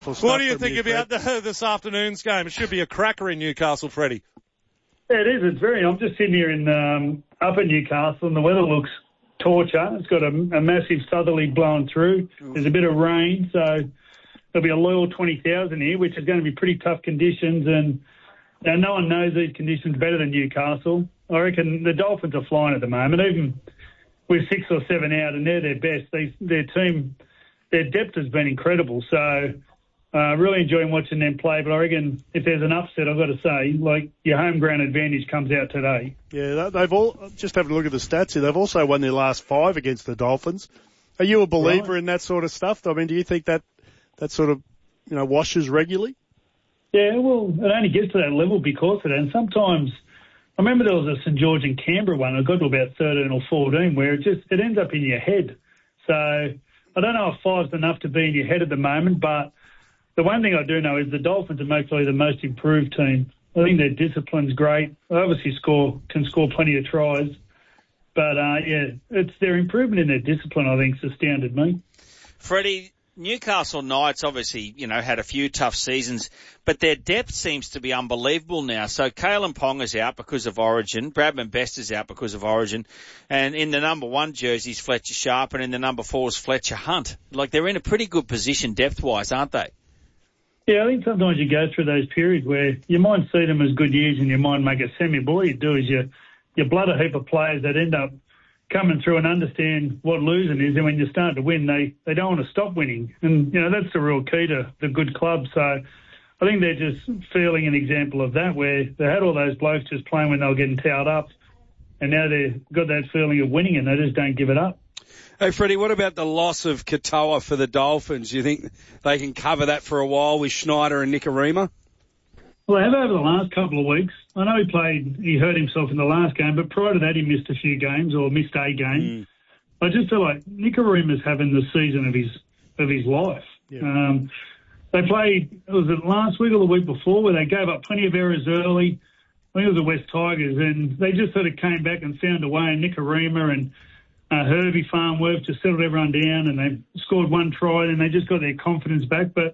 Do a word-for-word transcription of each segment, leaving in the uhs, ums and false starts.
What do you think about the, this afternoon's game? It should be a cracker in Newcastle, Freddie. Yeah, it is. It's very. I'm just sitting here in um, up in Newcastle, and the weather looks torture. It's got a, a massive southerly blowing through. There's a bit of rain, so there'll be a loyal twenty thousand here, which is going to be pretty tough conditions. And now no one knows these conditions better than Newcastle. I reckon the Dolphins are flying at the moment, even with six or seven out, and they're their best. They, their team, their depth has been incredible. So. Uh, really enjoying watching them play, but I reckon if there's an upset, I've got to say, like, your home ground advantage comes out today. Yeah, they've all, just having a look at the stats here, they've also won their last five against the Dolphins. Are you a believer right. in that sort of stuff? I mean, do you think that, that sort of, you know, washes regularly? Yeah, well, it only gets to that level because of that. And sometimes, I remember there was a St George and Canberra one, it got to about thirteen or fourteen, where it just, it ends up in your head. So, I don't know if five's enough to be in your head at the moment, but the one thing I do know is the Dolphins are mostly the most improved team. I think their discipline's great. They obviously score can score plenty of tries. But, uh, yeah, it's their improvement in their discipline, I think, has astounded me. Freddie, Newcastle Knights obviously, you know, had a few tough seasons, but their depth seems to be unbelievable now. So Kalen Ponga's out because of Origin. Bradman Best is out because of Origin. And in the number one jerseys, Fletcher Sharp, and in the number four is Fletcher Hunt. Like, they're in a pretty good position depth-wise, aren't they? Yeah, I think sometimes you go through those periods where you might see them as good years and you might make a semi, but what you do is you, you blood a heap of players that end up coming through and understand what losing is, and when you start to win, they, they don't want to stop winning. And, you know, that's the real key to the good club. So I think they're just feeling an example of that, where they had all those blokes just playing when they were getting towed up, and now they've got that feeling of winning and they just don't give it up. Hey, Freddie, what about the loss of Katoa for the Dolphins? Do you think they can cover that for a while with Schneider and Nikorima? Well, they have over the last couple of weeks. I know he played, he hurt himself in the last game, but prior to that he missed a few games or missed a game. Mm. I just feel like Nikorima's having the season of his of his life. Yeah. Um, they played, was it last week or the week before, where they gave up plenty of errors early. I think it was the West Tigers, and they just sort of came back and found a way, and Nikorima and Uh, Herbie Farnworth just settled everyone down, and they scored one try, and they just got their confidence back. But,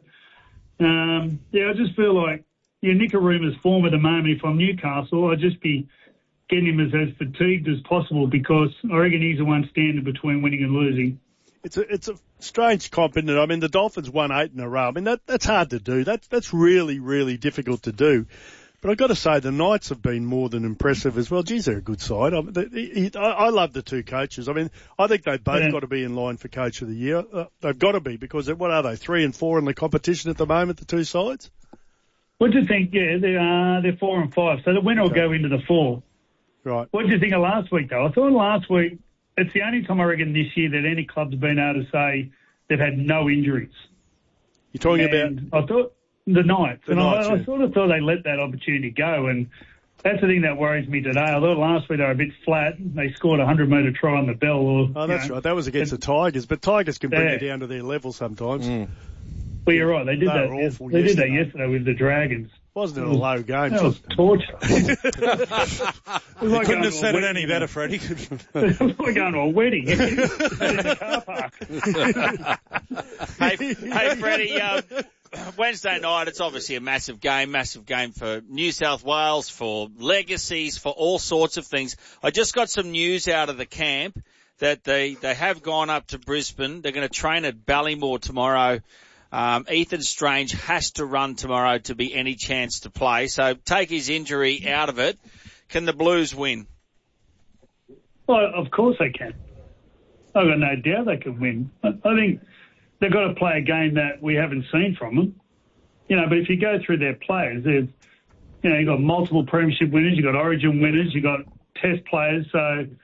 um, yeah, I just feel like, yeah, Nikorima's form at the moment, if I'm Newcastle, I'd just be getting him as, as fatigued as possible, because I reckon he's the one standing between winning and losing. It's a, it's a strange comp, isn't it? I mean, the Dolphins won eight in a row. I mean, that, that's hard to do. That's, that's really, really difficult to do. But I've got to say, the Knights have been more than impressive as well. Geez, they're a good side. I, they, I, I love the two coaches. I mean, I think they've both yeah. got to be in line for Coach of the Year. Uh, they've got to be, because what are they, three and four in the competition at the moment, the two sides? What do you think? Yeah, they are, they're four and five. So the winner okay. will go into the four. Right. What did you think of last week, though? I thought last week, it's the only time I reckon this year that any club's been able to say they've had no injuries. You're talking and about... I thought... The Knights. The and Knights, I, yeah. I sort of thought they let that opportunity go, and that's the thing that worries me today. I thought last week they were a bit flat. They scored a hundred-metre try on the bell. Or, oh, that's know, right. That was against the Tigers, but Tigers can bring yeah. you down to their level sometimes. Mm. Well, you're right. They did they that. Were awful they yesterday. did that yesterday with the Dragons. Wasn't it a low game? That was torture. You couldn't have said it any better, Freddie. We're going to a wedding in the car park. hey, hey, Freddie. Um, Wednesday night, it's obviously a massive game, massive game for New South Wales, for legacies, for all sorts of things. I just got some news out of the camp that they, they have gone up to Brisbane. They're going to train at Ballymore tomorrow. Um, Ethan Strange has to run tomorrow to be any chance to play. So take his injury out of it. Can the Blues win? Well, of course they can. I've got no doubt they can win. I, I think they've got to play a game that we haven't seen from them. You know, but if you go through their players, they've, you know, you've got multiple premiership winners, you've got Origin winners, you've got test players. So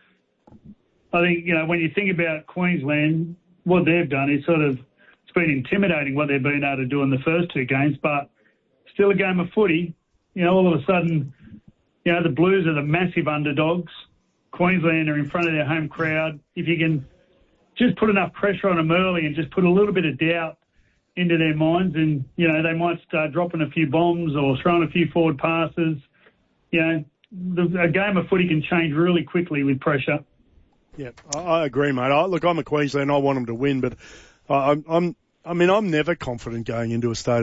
I think, you know, when you think about Queensland, what they've done is sort of, it's been intimidating what they've been able to do in the first two games, but still a game of footy. You know, all of a sudden, you know, the Blues are the massive underdogs. Queensland are in front of their home crowd. If you can just put enough pressure on them early and just put a little bit of doubt into their minds, and, you know, they might start dropping a few bombs or throwing a few forward passes. You know, the, a game of footy can change really quickly with pressure. Yeah, I, I agree, mate. I, look, I'm a Queensland. I want them to win, but I, I'm, I'm I mean, I'm never confident going into a state